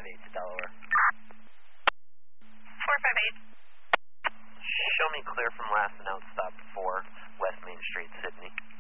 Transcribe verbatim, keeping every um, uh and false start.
five eight to Delaware. four five eight. Show me clear from last and out stop four, West Main Street, Sydney.